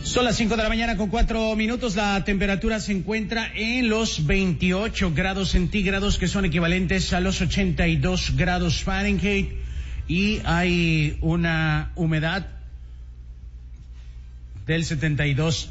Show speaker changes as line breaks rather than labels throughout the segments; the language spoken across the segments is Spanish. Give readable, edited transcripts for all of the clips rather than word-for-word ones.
Son las 5 de la mañana con 4 minutos. La temperatura se encuentra en los 28 grados centígrados, que son equivalentes a los 82 grados Fahrenheit. Y hay una humedad del 72%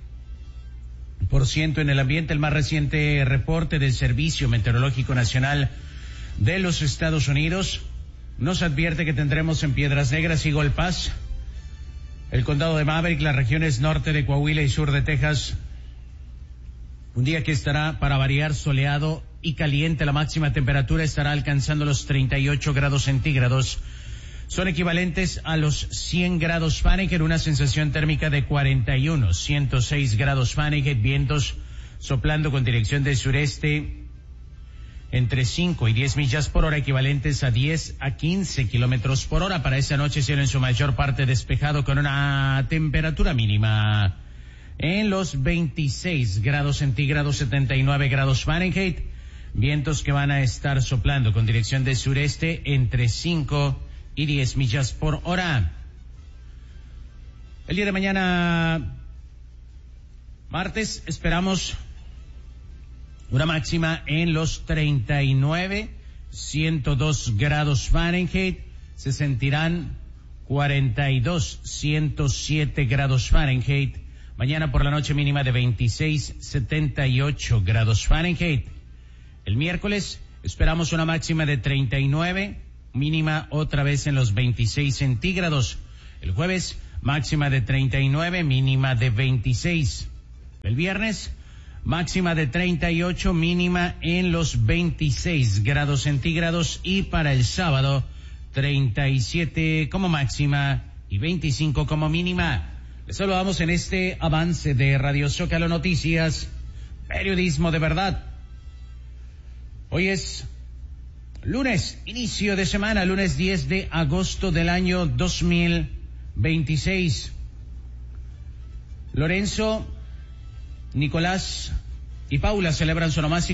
en el ambiente. El más reciente reporte del Servicio Meteorológico Nacional de los Estados Unidos nos advierte que tendremos en Piedras Negras y Eagle Pass, el condado de Maverick, las regiones norte de Coahuila y sur de Texas, un día que estará, para variar, soleado y caliente. La máxima temperatura estará alcanzando los 38 grados centígrados. Son equivalentes a los 100 grados Fahrenheit, una sensación térmica de 106 grados Fahrenheit, vientos soplando con dirección del sureste entre 5 y 10 millas por hora, equivalentes a 10 a 15 kilómetros por hora. Para esta noche, cielo en su mayor parte despejado, con una temperatura mínima en los 26 grados centígrados, 79 grados Fahrenheit. Vientos que van a estar soplando con dirección del sureste entre 5 y 10 millas por hora. El día de mañana, martes, esperamos una máxima en los 39, 102 grados Fahrenheit. Se sentirán 42, 107 grados Fahrenheit. Mañana por la noche, mínima de 26, 78 grados Fahrenheit. El miércoles esperamos una máxima de 39, mínima otra vez en los 26 centígrados. El jueves, máxima de 39, mínima de 26. El viernes, máxima de 38, mínima en los 26 grados centígrados. Y para el sábado, 37 como máxima y 25 como mínima. Les saludamos en este avance de Radio Zócalo Noticias, periodismo de verdad. Hoy es lunes, inicio de semana, lunes 10 de agosto del año 2026. Lorenzo, Nicolás y Paula celebran su onomástica